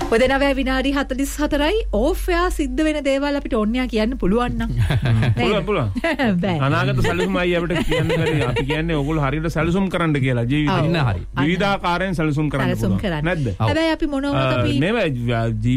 ඔය දෙනවා විනාඩි 44යි ඕෆ් එයා සිද්ධ වෙන දේවල් අපිට ඕන්යා කියන්න පුළුවන් නම්. පුළුවන්. අනාගත සැලසුමයි අපිට කියන්න බැරි. අපි කියන්නේ ඕගොල්ලෝ හරියට සැලසුම් කරන්න කියලා ජීවිතේ. විවිධාකාරයෙන් සැලසුම් කරන්න පුළුවන්. නැද්ද? හැබැයි අපි මොනවා අපි